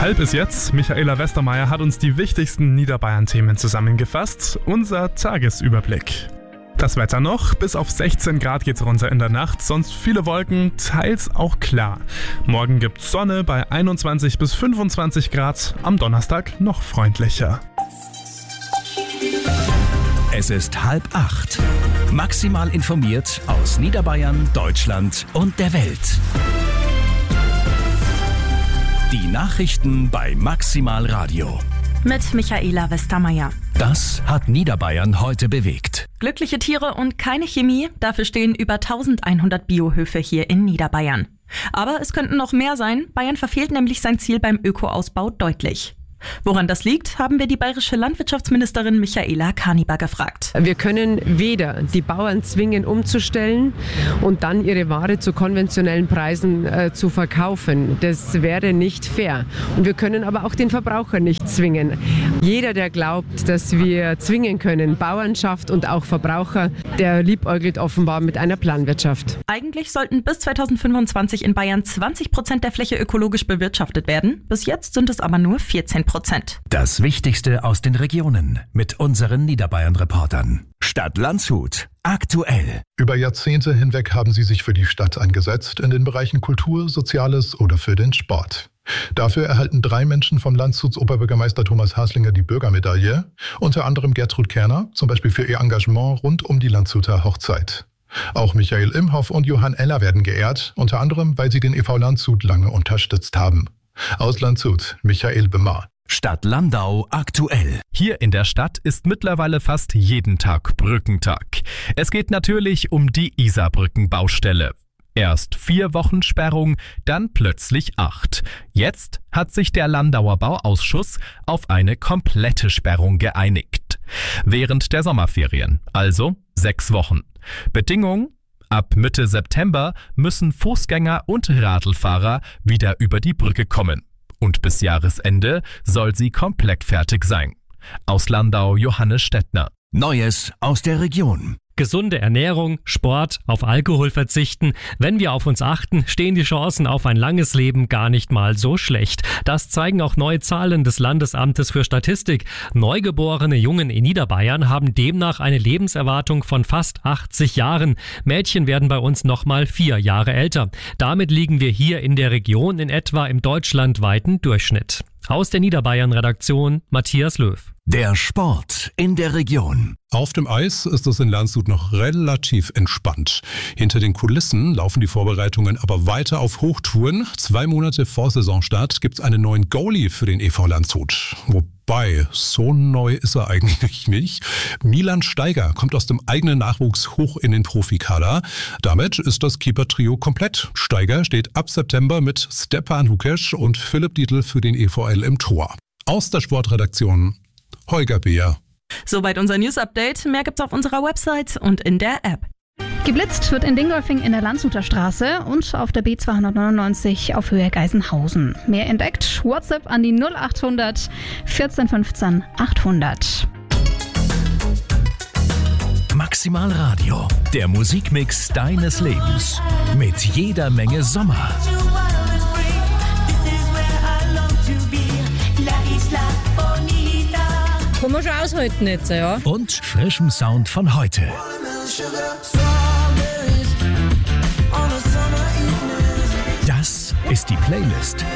Halb ist jetzt. Michaela Westermeier hat uns die wichtigsten Niederbayern-Themen zusammengefasst. Unser Tagesüberblick. Das Wetter noch, bis auf 16 Grad geht's runter in der Nacht, sonst viele Wolken, teils auch klar. Morgen gibt's Sonne bei 21 bis 25 Grad, am Donnerstag noch freundlicher. Es ist 7:30. Maximal informiert aus Niederbayern, Deutschland und der Welt. Die Nachrichten bei Maximal Radio. Mit Michaela Westermeier. Das hat Niederbayern heute bewegt. Glückliche Tiere und keine Chemie, dafür stehen über 1100 Biohöfe hier in Niederbayern. Aber es könnten noch mehr sein, Bayern verfehlt nämlich sein Ziel beim Ökoausbau deutlich. Woran das liegt, haben wir die bayerische Landwirtschaftsministerin Michaela Kaniber gefragt. Wir können weder die Bauern zwingen, umzustellen und dann ihre Ware zu konventionellen Preisen zu verkaufen. Das wäre nicht fair. Und wir können aber auch den Verbraucher nicht zwingen. Jeder, der glaubt, dass wir zwingen können, Bauernschaft und auch Verbraucher, der liebäugelt offenbar mit einer Planwirtschaft. Eigentlich sollten bis 2025 in Bayern 20% der Fläche ökologisch bewirtschaftet werden. Bis jetzt sind es aber nur 14%. Das Wichtigste aus den Regionen mit unseren Niederbayern-Reportern. Stadt Landshut. Aktuell. Über Jahrzehnte hinweg haben sie sich für die Stadt eingesetzt, in den Bereichen Kultur, Soziales oder für den Sport. Dafür erhalten 3 Menschen vom Landshuts Oberbürgermeister Thomas Haslinger die Bürgermedaille, unter anderem Gertrud Kerner, zum Beispiel für ihr Engagement rund um die Landshuter Hochzeit. Auch Michael Imhoff und Johann Eller werden geehrt, unter anderem, weil sie den e.V. Landshut lange unterstützt haben. Aus Landshut, Michael Bemar. Stadt Landau aktuell. Hier in der Stadt ist mittlerweile fast jeden Tag Brückentag. Es geht natürlich um die Isarbrückenbaustelle. Erst 4 Wochen Sperrung, dann plötzlich 8. Jetzt hat sich der Landauer Bauausschuss auf eine komplette Sperrung geeinigt. Während der Sommerferien, also 6 Wochen. Bedingung: ab Mitte September müssen Fußgänger und Radlfahrer wieder über die Brücke kommen. Und bis Jahresende soll sie komplett fertig sein. Aus Landau Johannes Stettner. Neues aus der Region. Gesunde Ernährung, Sport, auf Alkohol verzichten. Wenn wir auf uns achten, stehen die Chancen auf ein langes Leben gar nicht mal so schlecht. Das zeigen auch neue Zahlen des Landesamtes für Statistik. Neugeborene Jungen in Niederbayern haben demnach eine Lebenserwartung von fast 80 Jahren. Mädchen werden bei uns nochmal 4 Jahre älter. Damit liegen wir hier in der Region in etwa im deutschlandweiten Durchschnitt. Aus der Niederbayern-Redaktion Matthias Löw. Der Sport in der Region. Auf dem Eis ist es in Landshut noch relativ entspannt. Hinter den Kulissen laufen die Vorbereitungen aber weiter auf Hochtouren. 2 Monate vor Saisonstart gibt es einen neuen Goalie für den e.V. Landshut. Wobei, so neu ist er eigentlich nicht. Milan Steiger kommt aus dem eigenen Nachwuchs hoch in den Profikader. Damit ist das Keeper-Trio komplett. Steiger steht ab September mit Stepan Hukesch und Philipp Dietl für den EVL im Tor. Aus der Sportredaktion Holger Beer. Soweit unser News-Update. Mehr gibt's auf unserer Website und in der App. Geblitzt wird in Dingolfing in der Landshuter Straße und auf der B299 auf Höhe Geisenhausen. Mehr entdeckt, WhatsApp an die 0800 14 15 800. Maximal Radio, der Musikmix deines Lebens. Mit jeder Menge Sommer. Kann man schon aushalten jetzt, ja. Und frischem Sound von heute. Das ist die Playlist